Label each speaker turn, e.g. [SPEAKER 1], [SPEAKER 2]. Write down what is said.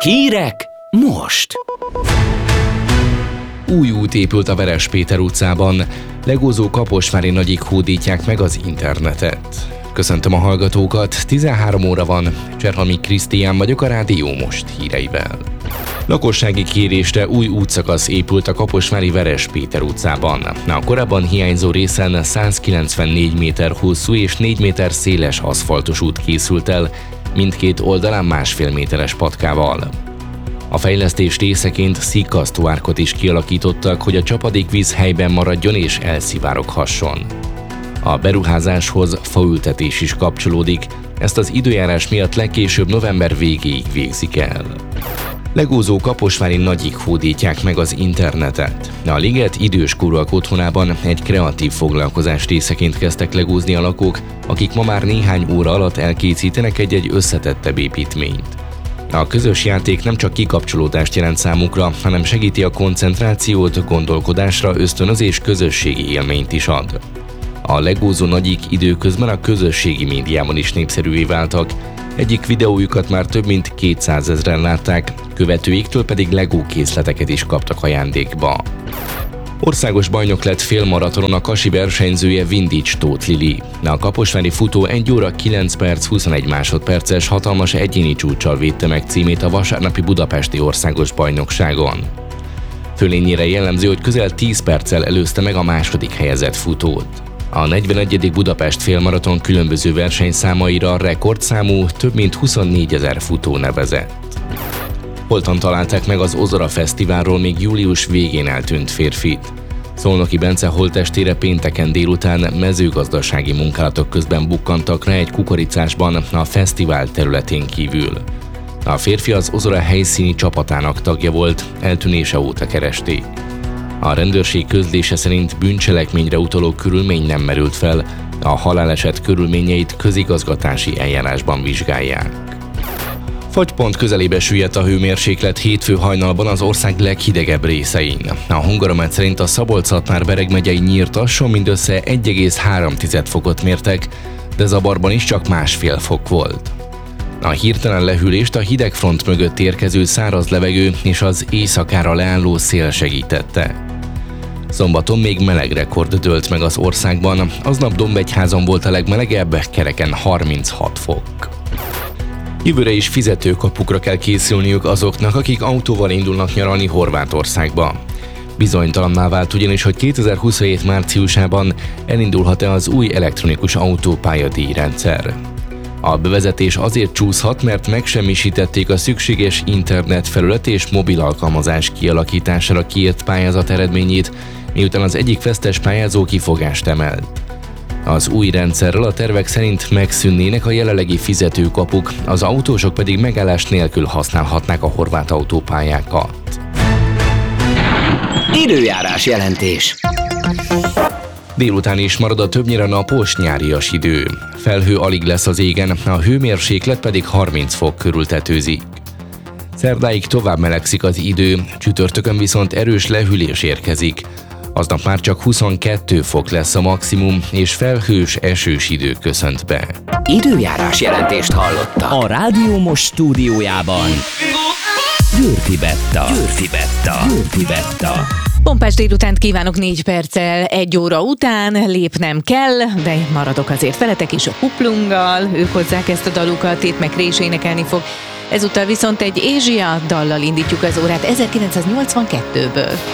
[SPEAKER 1] Hírek most! Új út épült a Veres Péter utcában. Legózó kaposvári nagyik hódítják meg az internetet. Köszöntöm a hallgatókat, 13 óra van, Cserhalmi Krisztián vagyok a Rádió Most híreivel. Lakossági kérésre új útszakasz épült a kaposvári Veres Péter utcában. A korábban hiányzó részen 194 méter hosszú és 4 méter széles aszfaltos út készült el, mindkét oldalán 1,5 méteres patkával. A fejlesztés részeként szikasztóárkot is kialakítottak, hogy a csapadékvíz helyben maradjon és elszivároghasson. A beruházáshoz faültetés is kapcsolódik, ezt az időjárás miatt legkésőbb november végéig végzik el. Legózó kaposvári nagyik hódítják meg az internetet. A liget időskorúak otthonában egy kreatív foglalkozás részeként kezdtek legózni a lakók, akik ma már néhány óra alatt elkészítenek egy összetettebb építményt. A közös játék nem csak kikapcsolódást jelent számukra, hanem segíti a koncentrációt, gondolkodásra ösztönöz és közösségi élményt is ad. A legózó nagyik időközben a közösségi médiában is népszerűvé váltak, egyik videójukat már több mint 200 000-en látták, követőiktől pedig Lego készleteket is kaptak ajándékba. Országos bajnok lett félmaratonon a kasi versenyzője Vindics Tóth Lili. A kaposvári futó 1 óra 9 perc 21 másodperces hatalmas egyéni csúccsal védte meg címét a vasárnapi budapesti országos bajnokságon. Fölényére jellemző, hogy közel 10 perccel előzte meg a második helyezett futót. A 41. Budapest félmaraton különböző versenyszámaira rekordszámú több mint 24 000 futó nevezett. Holtan találták meg az Ozora Fesztiválról még július végén eltűnt férfit. Szolnoki Bence holttestére pénteken délután mezőgazdasági munkálatok közben bukkantak rá egy kukoricásban a fesztivál területén kívül. A férfi az Ozora helyszíni csapatának tagja volt, eltűnése óta keresték. A rendőrség közlése szerint bűncselekményre utaló körülmény nem merült fel, a haláleset körülményeit közigazgatási eljárásban vizsgálják. Fagypont közelébe süllyedt a hőmérséklet hétfő hajnalban az ország leghidegebb részein. A Hungaromet szerint a Szabolcs-Szatmár-Bereg megyei Nyírtasson mindössze 1,3 fokot mértek, de Zabarban is csak 1,5 fok volt. A hirtelen lehűlést a hidegfront mögött érkező száraz levegő és az éjszakára leálló szél segítette. Szombaton még meleg rekord dőlt meg az országban, aznap Dombegyházon volt a legmelegebb, kereken 36 fok. Jövőre is fizetőkapukra kell készülniük azoknak, akik autóval indulnak nyaralni Horvátországba. Bizonytalanná vált ugyanis, hogy 2027 márciusában elindulhat-e az új elektronikus autópályadíjrendszer. A bevezetés azért csúszhat, mert megsemmisítették a szükséges internetfelület és mobil alkalmazás kialakítására kiírt pályázat eredményét, miután az egyik vesztes pályázó kifogást emelt. Az új rendszerrel a tervek szerint megszűnnének a jelenlegi fizetőkapuk, az autósok pedig megállás nélkül használhatnák a horvát autópályákat.
[SPEAKER 2] Időjárás jelentés.
[SPEAKER 1] Délután is marad a többnyire napos, nyárias idő. Felhő alig lesz az égen, a hőmérséklet pedig 30 fok körül tetőzik. Szerdáig tovább melegszik az idő, csütörtökön viszont erős lehűlés érkezik. Aznap már csak 22 fok lesz a maximum, és felhős, esős idő köszönt be.
[SPEAKER 2] Időjárás jelentést hallotta.
[SPEAKER 3] A Rádió Most stúdiójában Győrfi Betta.
[SPEAKER 4] Pompás délutánt kívánok 4 perccel, 1 óra után lépnem kell, de maradok azért veletek is a Kuplunggal, ők hozzák ezt a dalukat, itt meg Rés énekelni fog. Ezúttal viszont egy Ázsia dallal indítjuk az órát 1982-ből.